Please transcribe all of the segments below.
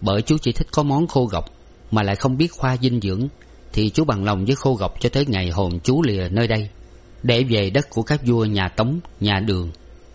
bởi chú chỉ thích có món khô gọc mà lại không biết khoa dinh dưỡng, thì chú bằng lòng với khô gọc cho tới ngày hồn chú lìa nơi đây, để về đất của các vua nhà Tống, nhà Đường.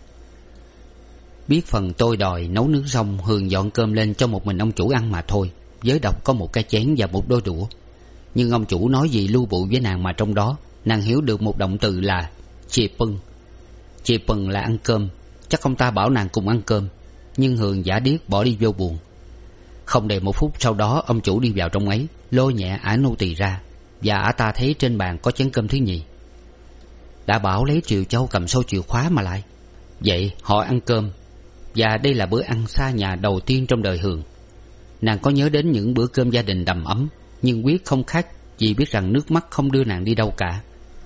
Biết phần tôi đòi nấu nướng xong, Hường dọn cơm lên cho một mình ông chủ ăn mà thôi, với Độc có một cái chén và một đôi đũa. Nhưng ông chủ nói gì lưu bụ với nàng mà trong đó nàng hiểu được một động từ là chì pưng. Chì pưng là ăn cơm, chắc ông ta bảo nàng cùng ăn cơm, nhưng Hường giả điếc bỏ đi vô buồng. Không đầy một phút sau đó, ông chủ đi vào trong ấy, lôi nhẹ ả nô tỳ ra, và ả ta thấy trên bàn có chén cơm thứ nhì. Đã bảo lấy Triều Châu cầm sâu chìa khóa mà lại. Vậy họ ăn cơm, và đây là bữa ăn xa nhà đầu tiên trong đời Hường. Nàng có nhớ đến những bữa cơm gia đình đầm ấm, nhưng quyết không khác, vì biết rằng nước mắt không đưa nàng đi đâu cả.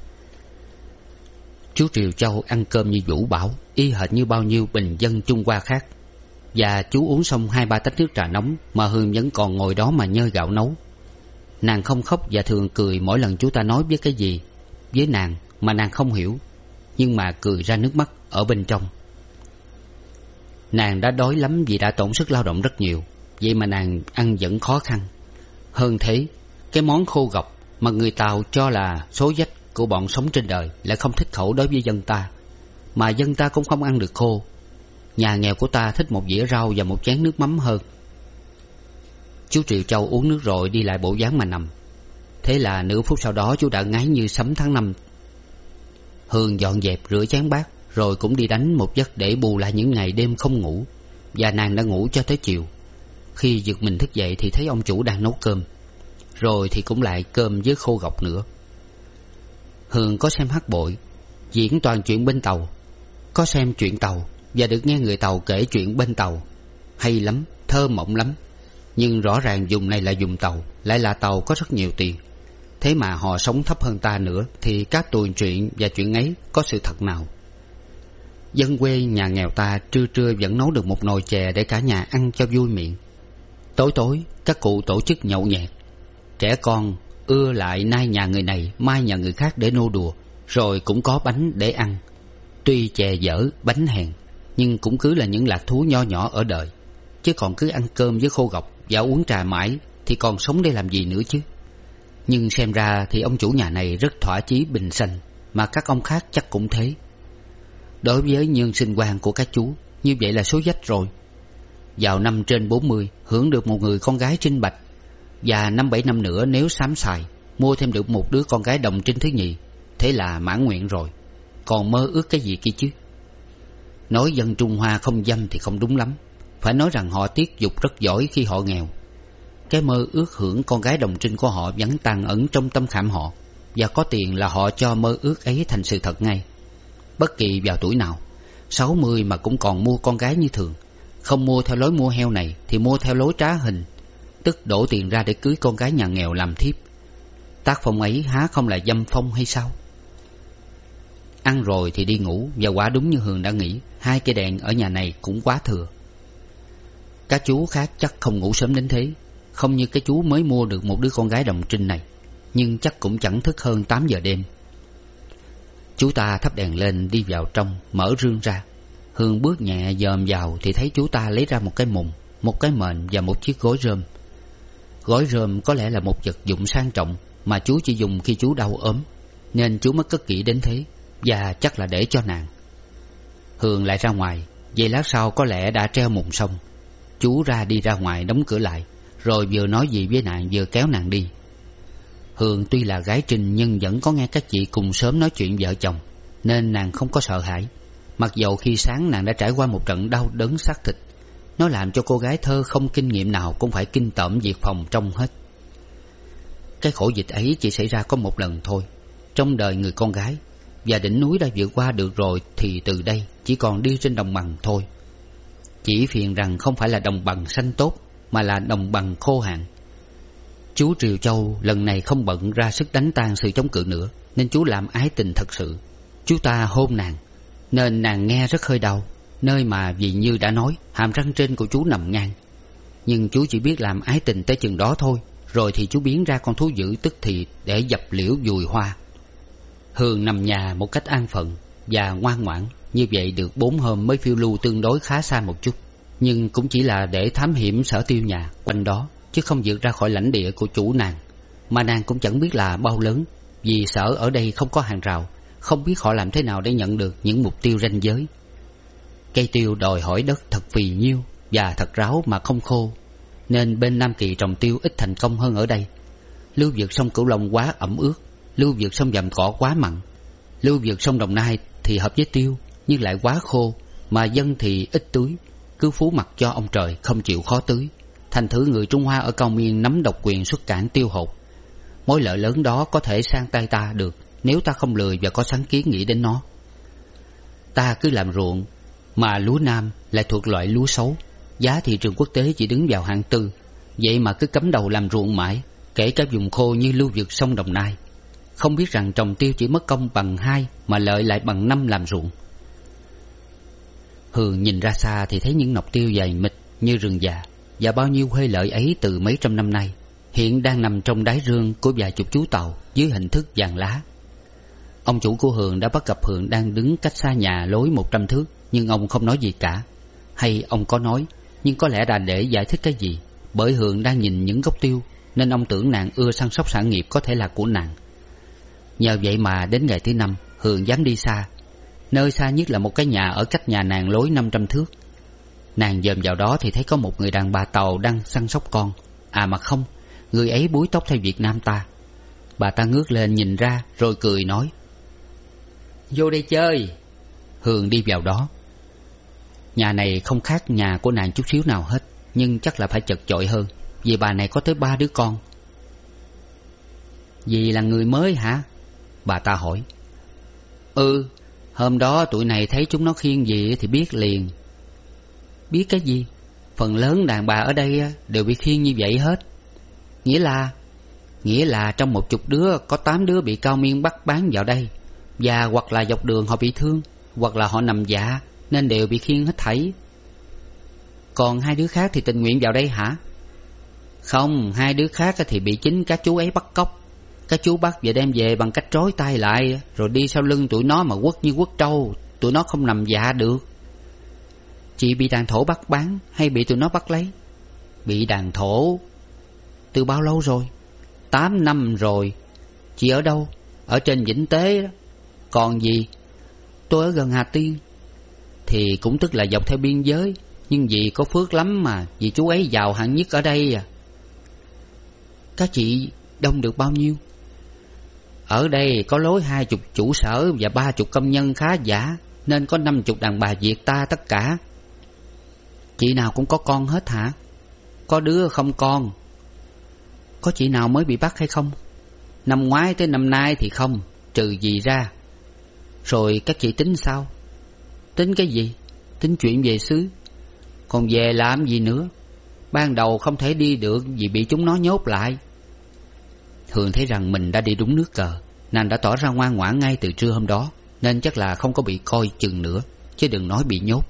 Chú Triều Châu ăn cơm như Vũ bảo, y hệt như bao nhiêu bình dân Trung Hoa khác. Và chú uống xong 2-3 tách nước trà nóng, mà Hương vẫn còn ngồi đó mà nhơi gạo nấu. Nàng không khóc và thường cười mỗi lần chú ta nói biết cái gì với nàng mà nàng không hiểu, nhưng mà cười ra nước mắt ở bên trong. Nàng đã đói lắm vì đã tổn sức lao động rất nhiều, vậy mà nàng ăn vẫn khó khăn. Hơn thế, cái món khô gọc mà người Tàu cho là số dách của bọn sống trên đời lại không thích khẩu đối với dân ta, mà dân ta cũng không ăn được khô. Nhà nghèo của ta thích một dĩa rau và một chén nước mắm hơn. Chú Triệu Châu uống nước rồi đi lại bộ dáng mà nằm. Thế là nửa phút sau đó chú đã ngáy như sấm tháng năm. Hương dọn dẹp rửa chén bát, rồi cũng đi đánh một giấc để bù lại những ngày đêm không ngủ. Và nàng đã ngủ cho tới chiều. Khi giật mình thức dậy thì thấy ông chủ đang nấu cơm, rồi thì cũng lại cơm với khô gọc nữa. Hương có xem hát bội, diễn toàn chuyện bên Tàu, có xem chuyện Tàu và được nghe người Tàu kể chuyện bên Tàu. Hay lắm, thơ mộng lắm. Nhưng rõ ràng vùng này là vùng Tàu, lại là Tàu có rất nhiều tiền. Thế mà họ sống thấp hơn ta nữa, thì các tuồng chuyện và chuyện ấy có sự thật nào? Dân quê nhà nghèo ta trưa trưa vẫn nấu được một nồi chè để cả nhà ăn cho vui miệng. Tối tối các cụ tổ chức nhậu nhẹt, trẻ con ưa lại nay nhà người này mai nhà người khác để nô đùa, rồi cũng có bánh để ăn. Tuy chè dở bánh hèn, nhưng cũng cứ là những lạc thú nho nhỏ ở đời. Chứ còn cứ ăn cơm với khô gọc và uống trà mãi thì còn sống để làm gì nữa chứ. Nhưng xem ra thì ông chủ nhà này rất thỏa chí bình sanh, mà các ông khác chắc cũng thế. Đối với nhân sinh quan của các chú, như vậy là số dách rồi. Vào năm trên 40 hưởng được một người con gái trinh bạch, và 5-7 năm nữa nếu xám xài mua thêm được một đứa con gái đồng trinh thứ nhì, thế là mãn nguyện rồi. Còn mơ ước cái gì kia chứ? Nói dân Trung Hoa không dâm thì không đúng lắm, phải nói rằng họ tiết dục rất giỏi khi họ nghèo. Cái mơ ước hưởng con gái đồng trinh của họ vẫn tàn ẩn trong tâm khảm họ, và có tiền là họ cho mơ ước ấy thành sự thật ngay. Bất kỳ vào tuổi nào, 60 mà cũng còn mua con gái như thường. Không mua theo lối mua heo này thì mua theo lối trá hình, tức đổ tiền ra để cưới con gái nhà nghèo làm thiếp. Tác phong ấy há không là dâm phong hay sao? Ăn rồi thì đi ngủ, và quả đúng như Hường đã nghĩ, 2 cây đèn ở nhà này cũng quá thừa. Các chú khác chắc không ngủ sớm đến thế, không như cái chú mới mua được một đứa con gái đồng trinh này, nhưng chắc cũng chẳng thức hơn 8 giờ đêm. Chú ta thắp đèn lên đi vào trong, mở rương ra. Hương bước nhẹ dòm vào thì thấy chú ta lấy ra một cái mùng, một cái mền và một chiếc gối rơm. Gối rơm có lẽ là một vật dụng sang trọng mà chú chỉ dùng khi chú đau ốm, nên chú mới cất kỹ đến thế, và chắc là để cho nàng. Hương lại ra ngoài, giây lát sau có lẽ đã treo mùng xong. Chú đi ra ngoài đóng cửa lại, rồi vừa nói gì với nàng vừa kéo nàng đi. Hương tuy là gái trinh nhưng vẫn có nghe các chị cùng sớm nói chuyện vợ chồng, nên nàng không có sợ hãi. Mặc dầu khi sáng nàng đã trải qua một trận đau đớn xác thịt, nó làm cho cô gái thơ không kinh nghiệm nào cũng phải kinh tởm việc phòng trong hết. Cái khổ dịch ấy chỉ xảy ra có một lần thôi trong đời người con gái, và đỉnh núi đã vượt qua được rồi thì từ đây chỉ còn đi trên đồng bằng thôi. Chỉ phiền rằng không phải là đồng bằng xanh tốt, mà là đồng bằng khô hạn. Chú Triều Châu lần này không bận ra sức đánh tan sự chống cự nữa, nên chú làm ái tình thật sự. Chú ta hôn nàng, nên nàng nghe rất hơi đau, nơi mà vì như đã nói, hàm răng trên của chú nằm ngang. Nhưng chú chỉ biết làm ái tình tới chừng đó thôi, rồi thì chú biến ra con thú dữ tức thì để dập liễu dùi hoa. Hương nằm nhà một cách an phận và ngoan ngoãn, như vậy được 4 hôm mới phiêu lưu tương đối khá xa một chút, nhưng cũng chỉ là để thám hiểm sở tiêu nhà quanh đó, chứ không vượt ra khỏi lãnh địa của chủ nàng. Mà nàng cũng chẳng biết là bao lớn, vì sở ở đây không có hàng rào, không biết họ làm thế nào để nhận được những mục tiêu ranh giới. Cây tiêu đòi hỏi đất thật phì nhiêu và thật ráo mà không khô, nên bên Nam Kỳ trồng tiêu ít thành công hơn ở đây. Lưu vực sông Cửu Long quá ẩm ướt, lưu vực sông Vàm Cỏ quá mặn, lưu vực sông Đồng Nai thì hợp với tiêu nhưng lại quá khô, mà dân thì ít tưới, cứ phú mặc cho ông trời không chịu khó tưới. Thành thử người Trung Hoa ở Cao Miên nắm độc quyền xuất cảng tiêu hột. Mối lợi lớn đó có thể sang tay ta được nếu ta không lười và có sáng kiến nghĩ đến nó. Ta cứ làm ruộng, mà lúa Nam lại thuộc loại lúa xấu, giá thị trường quốc tế chỉ đứng vào hạng tư, vậy mà cứ cắm đầu làm ruộng mãi, kể cả vùng khô như lưu vực sông Đồng Nai. Không biết rằng trồng tiêu chỉ mất công bằng 2 mà lợi lại bằng 5 làm ruộng. Hường nhìn ra xa thì thấy những nọc tiêu dày mịt như rừng già, và bao nhiêu huê lợi ấy từ mấy trăm năm nay hiện đang nằm trong đáy rương của vài chục chú tàu dưới hình thức vàng lá. Ông chủ của Hường đã bắt gặp Hường đang đứng cách xa nhà lối 100 thước, nhưng ông không nói gì cả. Hay ông có nói, nhưng có lẽ là để giải thích cái gì, bởi Hường đang nhìn những gốc tiêu, nên ông tưởng nàng ưa săn sóc sản nghiệp có thể là của nàng. Nhờ vậy mà đến ngày thứ 5 Hường dám đi xa. Nơi xa nhất là một cái nhà ở cách nhà nàng lối 500 thước. Nàng dòm vào đó thì thấy có một người đàn bà Tàu đang săn sóc con. À mà không, người ấy búi tóc theo Việt Nam ta. Bà ta ngước lên nhìn ra rồi cười nói: "Vô đây chơi." Hường đi vào đó. Nhà này không khác nhà của nàng chút xíu nào hết, nhưng chắc là phải chật chội hơn, vì bà này có tới 3 đứa con. "Dì là người mới hả?" bà ta hỏi. "Ừ, hôm đó tụi này thấy chúng nó khiêng gì thì biết liền." "Biết cái gì?" "Phần lớn đàn bà ở đây đều bị khiêng như vậy hết." Nghĩa là trong 10 đứa có 8 đứa bị Cao Miên bắt bán vào đây, và hoặc là dọc đường họ bị thương, hoặc là họ nằm dạ, nên đều bị khiêng hết thảy." "Còn 2 đứa khác thì tình nguyện vào đây hả?" "Không, 2 đứa khác thì bị chính các chú ấy bắt cóc. Các chú bắt và đem về bằng cách trói tay lại, rồi đi sau lưng tụi nó mà quất như quất trâu, tụi nó không nằm dạ được." "Chị bị đàn thổ bắt bán hay bị tụi nó bắt lấy?" "Bị đàn thổ." "Từ bao lâu rồi?" 8 năm rồi." "Chị ở đâu?" "Ở trên Vĩnh Tế đó." "Còn gì?" "Tôi ở gần Hà Tiên." "Thì cũng tức là dọc theo biên giới, nhưng dì có phước lắm mà, vì chú ấy giàu hạng nhất ở đây à." "Các chị đông được bao nhiêu?" "Ở đây có lối 20 chủ sở và 30 công nhân khá giả, nên có 50 đàn bà Việt ta tất cả." "Chị nào cũng có con hết hả?" "Có đứa không con." "Có chị nào mới bị bắt hay không?" "Năm ngoái tới năm nay thì không, trừ dì ra." "Rồi các chị tính sao?" "Tính cái gì?" "Tính chuyện về xứ." "Còn về làm gì nữa?" "Ban đầu không thể đi được vì bị chúng nó nhốt lại." Hường thấy rằng mình đã đi đúng nước cờ. Nàng đã tỏ ra ngoan ngoãn ngay từ trưa hôm đó, nên chắc là không có bị coi chừng nữa, chứ đừng nói bị nhốt.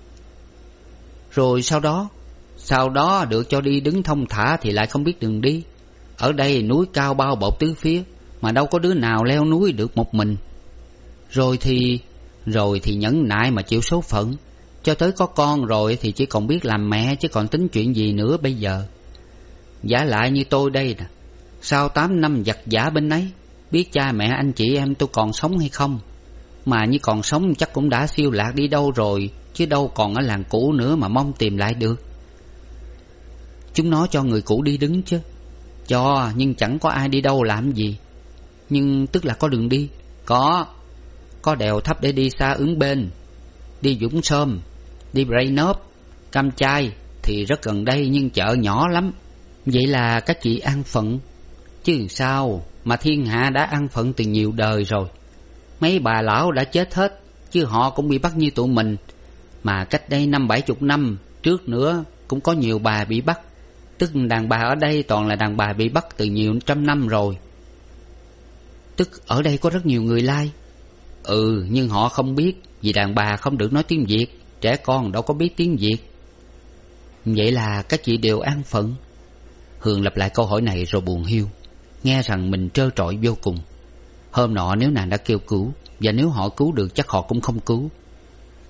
"Rồi sau đó?" "Sau đó được cho đi đứng thông thả thì lại không biết đường đi. Ở đây núi cao bao bọc tứ phía, mà đâu có đứa nào leo núi được một mình. Rồi thì nhẫn nại mà chịu số phận. Cho tới có con rồi thì chỉ còn biết làm mẹ, chứ còn tính chuyện gì nữa bây giờ. Giả lại như tôi đây nè, sau 8 năm giặt giả bên ấy, biết cha mẹ anh chị em tôi còn sống hay không. Mà như còn sống chắc cũng đã siêu lạc đi đâu rồi, chứ đâu còn ở làng cũ nữa mà mong tìm lại được." "Chúng nó cho người cũ đi đứng chứ?" "Cho, nhưng chẳng có ai đi đâu làm gì." "Nhưng tức là có đường đi?" Có đèo thấp để đi xa ứng bên. Đi Dũng Sôm, đi Brainop, Cam Chai thì rất gần đây, nhưng chợ nhỏ lắm." "Vậy là các chị an phận?" "Chứ sao, mà thiên hạ đã an phận từ nhiều đời rồi. Mấy bà lão đã chết hết, chứ họ cũng bị bắt như tụi mình. Mà cách đây 50-70 năm trước nữa cũng có nhiều bà bị bắt. Tức đàn bà ở đây toàn là đàn bà bị bắt từ nhiều trăm năm rồi." "Tức ở đây có rất nhiều người Lai?" "Ừ, nhưng họ không biết, vì đàn bà không được nói tiếng Việt, trẻ con đâu có biết tiếng Việt." "Vậy là các chị đều an phận?" Hường lặp lại câu hỏi này rồi buồn hiu, nghe rằng mình trơ trọi vô cùng. Hôm nọ nếu nàng đã kêu cứu, và nếu họ cứu được chắc họ cũng không cứu.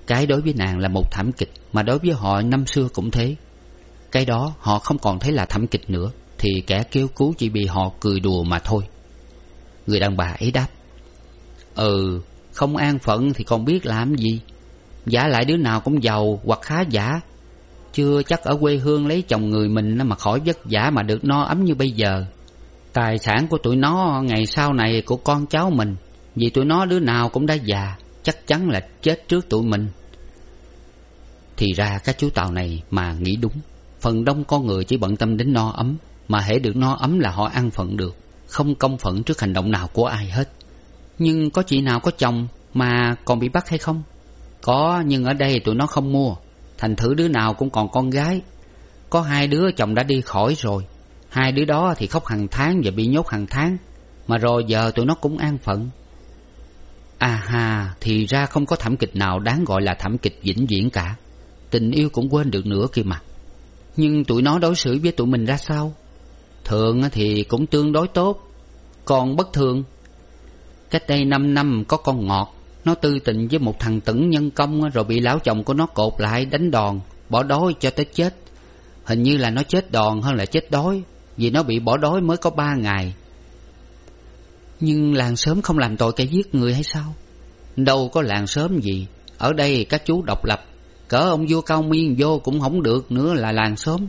Cái đối với nàng là một thảm kịch, mà đối với họ năm xưa cũng thế. Cái đó họ không còn thấy là thảm kịch nữa, thì kẻ kêu cứu chỉ vì họ cười đùa mà thôi. Người đàn bà ấy đáp: không an phận thì còn biết làm gì. Giả lại đứa nào cũng giàu hoặc khá giả, chưa chắc ở quê hương lấy chồng người mình mà khỏi vất vả mà được no ấm như bây giờ. Tài sản của tụi nó ngày sau này của con cháu mình, vì tụi nó đứa nào cũng đã già, chắc chắn là chết trước tụi mình. Thì ra các chú Tàu này mà nghĩ đúng. Phần đông con người chỉ bận tâm đến no ấm, mà hễ được no ấm là họ an phận được, không công phận trước hành động nào của ai hết. Nhưng có chị nào có chồng mà còn bị bắt hay không? Có, nhưng ở đây tụi nó không mua, thành thử đứa nào cũng còn con gái. Có 2 đứa chồng đã đi khỏi rồi, 2 đứa đó thì khóc hàng tháng và bị nhốt hàng tháng, mà rồi giờ tụi nó cũng an phận. Thì ra không có thảm kịch nào đáng gọi là thảm kịch vĩnh viễn cả. Tình yêu cũng quên được nữa kìa mà. Nhưng tụi nó đối xử với tụi mình ra sao? Thường thì cũng tương đối tốt, còn bất thường. Cách đây 5 năm có con Ngọt, nó tư tình với một thằng Tửng nhân công, rồi bị lão chồng của nó cột lại đánh đòn, bỏ đói cho tới chết. Hình như là nó chết đòn hơn là chết đói, vì nó bị bỏ đói mới có 3 ngày. Nhưng làng xóm không làm tội kẻ giết người hay sao? Đâu có làng xóm gì. Ở đây các chú độc lập, cỡ ông vua Cao Miên vô cũng không được nữa là làng xóm.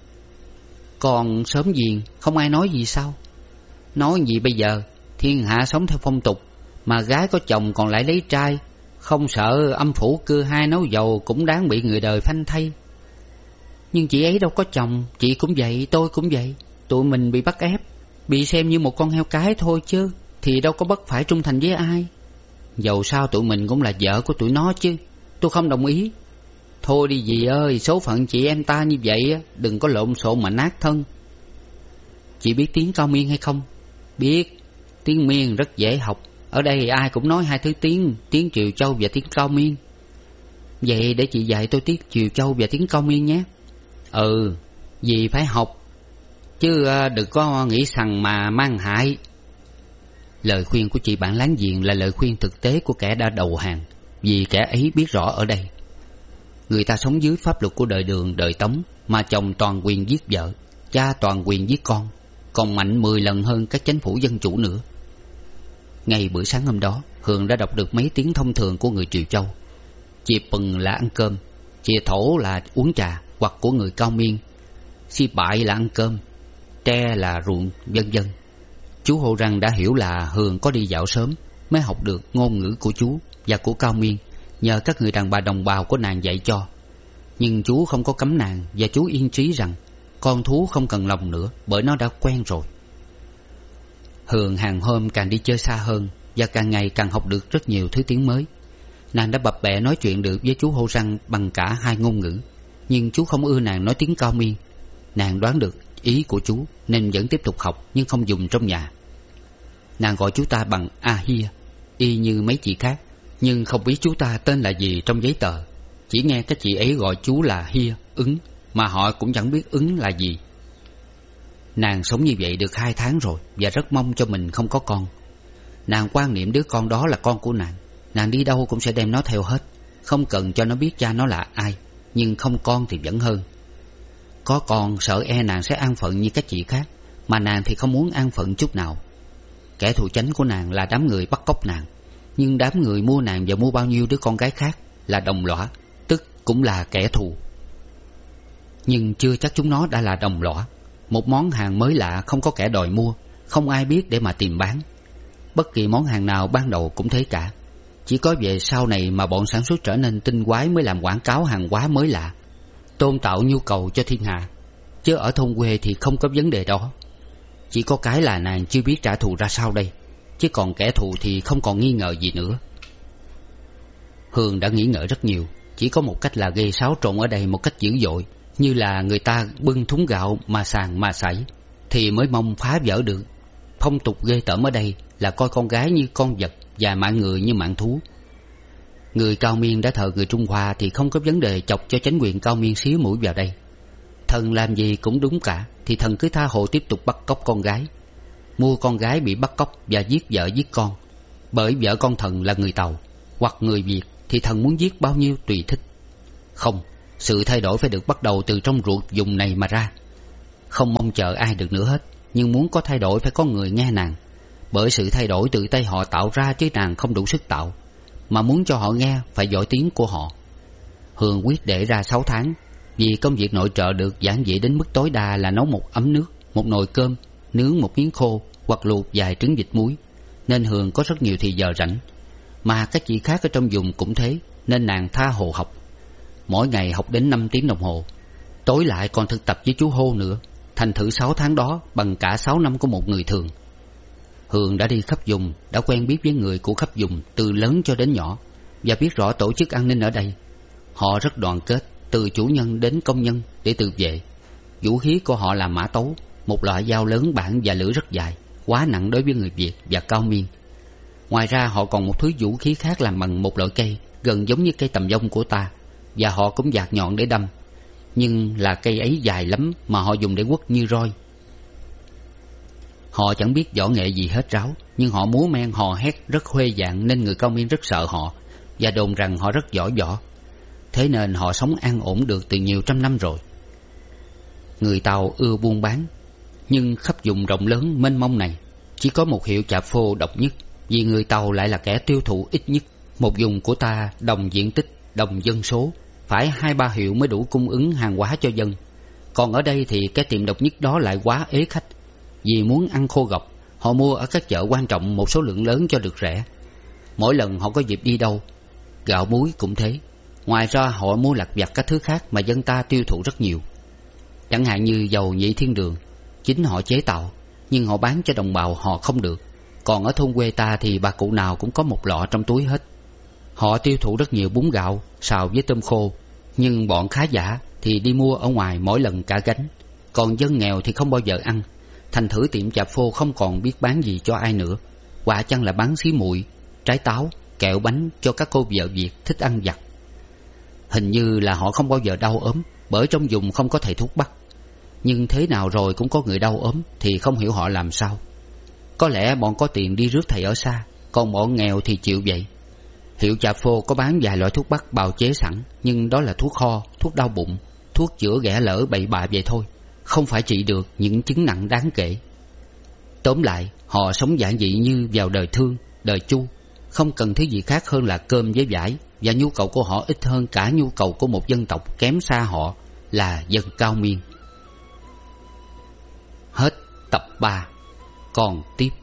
Còn xóm giềng không ai nói gì sao? Nói gì bây giờ? Thiên hạ sống theo phong tục, mà gái có chồng còn lại lấy trai, không sợ âm phủ cưa hai nấu dầu cũng đáng bị người đời phanh thay. Nhưng chị ấy đâu có chồng, chị cũng vậy, tôi cũng vậy. Tụi mình bị bắt ép, bị xem như một con heo cái thôi chứ, thì đâu có bất phải trung thành với ai. Dầu sao tụi mình cũng là vợ của tụi nó chứ. Tôi không đồng ý. Thôi đi dì ơi, số phận chị em ta như vậy, đừng có lộn xộn mà nát thân. Chị biết tiếng Cao Miên hay không? Biết. Tiếng Miên rất dễ học. Ở đây ai cũng nói 2 thứ tiếng, tiếng Triều Châu và tiếng Cao Miên. Vậy để chị dạy tôi tiếng Triều Châu và tiếng Cao Miên nhé. Dì phải học, chứ đừng có nghĩ rằng mà mang hại. Lời khuyên của chị bạn láng giềng là lời khuyên thực tế của kẻ đã đầu hàng, vì kẻ ấy biết rõ ở đây người ta sống dưới pháp luật của đời Đường, đời Tống, mà chồng toàn quyền giết vợ, cha toàn quyền giết con, còn mạnh 10 lần hơn các chính phủ dân chủ nữa. Ngay bữa sáng hôm đó, Hường đã đọc được mấy tiếng thông thường của người Triều Châu. Chìa pừng là ăn cơm, chìa thổ là uống trà, hoặc của người Cao Miên, si bại là ăn cơm, tre là ruộng, vân vân. Chú Hồ Răng đã hiểu là Hường có đi dạo sớm mới học được ngôn ngữ của chú và của Cao Miên, nhờ các người đàn bà đồng bào của nàng dạy cho. Nhưng chú không có cấm nàng, và chú yên trí rằng con thú không cần lòng nữa, bởi nó đã quen rồi. Hường hàng hôm càng đi chơi xa hơn, và càng ngày càng học được rất nhiều thứ tiếng mới. Nàng đã bập bẹ nói chuyện được với chú Hồ Răng bằng cả 2 ngôn ngữ. Nhưng chú không ưa nàng nói tiếng Cao Miên. Nàng đoán được ý của chú nên vẫn tiếp tục học, nhưng không dùng trong nhà. Nàng gọi chú ta bằng Ahia, y như mấy chị khác, nhưng không biết chú ta tên là gì trong giấy tờ. Chỉ nghe các chị ấy gọi chú là Hia, Ứng, mà họ cũng chẳng biết Ứng là gì. Nàng sống như vậy được 2 tháng rồi, và rất mong cho mình không có con. Nàng quan niệm đứa con đó là con của nàng. Nàng đi đâu cũng sẽ đem nó theo hết, không cần cho nó biết cha nó là ai. Nhưng không con thì vẫn hơn. Có con sợ nàng sẽ an phận như các chị khác, mà nàng thì không muốn an phận chút nào. Kẻ thù chánh của nàng là đám người bắt cóc nàng, nhưng đám người mua nàng và mua bao nhiêu đứa con gái khác là đồng lõa, tức cũng là kẻ thù. Nhưng chưa chắc chúng nó đã là đồng lõa. Một món hàng mới lạ không có kẻ đòi mua, không ai biết để mà tìm bán. Bất kỳ món hàng nào ban đầu cũng thế cả. Chỉ có về sau này mà bọn sản xuất trở nên tinh quái mới làm quảng cáo hàng hóa mới lạ, tôn tạo nhu cầu cho thiên hạ. Chứ ở thôn quê thì không có vấn đề đó. Chỉ có cái là nàng chưa biết trả thù ra sao đây, chứ còn kẻ thù thì không còn nghi ngờ gì nữa. Hường đã nghĩ ngợi rất nhiều. Chỉ có một cách là gây xáo trộn ở đây một cách dữ dội, như là người ta bưng thúng gạo mà sàn mà sảy, thì mới mong phá vỡ được. Phong tục ghê tởm ở đây là coi con gái như con vật và mạng người như mạng thú. Người Cao Miên đã thờ người Trung Hoa thì không có vấn đề chọc cho chính quyền Cao Miên xíu mũi vào đây. Thần làm gì cũng đúng cả, thì thần cứ tha hồ tiếp tục bắt cóc con gái, mua con gái bị bắt cóc và giết vợ giết con. Bởi vợ con thần là người Tàu hoặc người Việt thì thần muốn giết bao nhiêu tùy thích. Không, sự thay đổi phải được bắt đầu từ trong ruột vùng này mà ra. Không mong chờ ai được nữa hết, nhưng muốn có thay đổi phải có người nghe nàng. Bởi sự thay đổi tự tay họ tạo ra chứ nàng không đủ sức tạo, mà muốn cho họ nghe phải giỏi tiếng của họ. Hường quyết để ra 6 tháng, vì công việc nội trợ được giản dị đến mức tối đa là nấu một ấm nước, một nồi cơm, nướng một miếng khô hoặc luộc vài trứng vịt muối, nên Hường có rất nhiều thì giờ rảnh. Mà các chị khác ở trong vùng cũng thế, nên nàng tha hồ học. Mỗi ngày học đến 5 tiếng đồng hồ, tối lại còn thực tập với chú Hô nữa. Thành thử 6 tháng đó bằng cả 6 năm của một người thường. Hường đã đi khắp vùng, đã quen biết với người của khắp vùng từ lớn cho đến nhỏ, và biết rõ tổ chức an ninh ở đây. Họ rất đoàn kết, từ chủ nhân đến công nhân để tự vệ. Vũ khí của họ là mã tấu, một loại dao lớn bản và lưỡi rất dài, quá nặng đối với người Việt và cao miên. Ngoài ra họ còn một thứ vũ khí khác làm bằng một loại cây gần giống như cây tầm dông của ta, và họ cũng dạt nhọn để đâm, nhưng là cây ấy dài lắm mà họ dùng để quất như roi. Họ chẳng biết võ nghệ gì hết ráo, nhưng họ múa men hò hét rất khuê dạng, nên người Cao Miên rất sợ họ và đồn rằng họ rất giỏi võ. Thế nên họ sống an ổn được từ nhiều trăm năm rồi. Người Tàu ưa buôn bán, nhưng khắp vùng rộng lớn mênh mông này chỉ có một hiệu chạp phô độc nhất, vì người Tàu lại là kẻ tiêu thụ ít nhất. Một vùng của ta đồng diện tích, đồng dân số, phải 2-3 hiệu mới đủ cung ứng hàng hóa cho dân. Còn ở đây thì cái tiệm độc nhất đó lại quá ế khách. Vì muốn ăn khô gọc, họ mua ở các chợ quan trọng một số lượng lớn cho được rẻ. Mỗi lần họ có dịp đi đâu, gạo muối cũng thế. Ngoài ra họ mua lặt vặt các thứ khác mà dân ta tiêu thụ rất nhiều. Chẳng hạn như dầu nhị thiên đường, chính họ chế tạo, nhưng họ bán cho đồng bào họ không được. Còn ở thôn quê ta thì bà cụ nào cũng có một lọ trong túi hết. Họ tiêu thụ rất nhiều bún gạo, xào với tôm khô, nhưng bọn khá giả thì đi mua ở ngoài mỗi lần cả gánh. Còn dân nghèo thì không bao giờ ăn. Thành thử tiệm chạp phô không còn biết bán gì cho ai nữa. Quả chăng là bán xí muội, trái táo, kẹo bánh cho các cô vợ Việt thích ăn vặt. Hình như là họ không bao giờ đau ốm, bởi trong vùng không có thầy thuốc bắc. Nhưng thế nào rồi cũng có người đau ốm, thì không hiểu họ làm sao. Có lẽ bọn có tiền đi rước thầy ở xa, còn bọn nghèo thì chịu vậy. Hiệu chạp phô có bán vài loại thuốc bắc bào chế sẵn, nhưng đó là thuốc ho, thuốc đau bụng, thuốc chữa ghẻ lỡ bậy bạ vậy thôi, không phải trị được những chứng nặng đáng kể. Tóm lại, họ sống giản dị như vào đời Thương, đời Chu, không cần thứ gì khác hơn là cơm với vải, và nhu cầu của họ ít hơn cả nhu cầu của một dân tộc kém xa họ là dân Cao Miên. Hết tập 3, còn tiếp.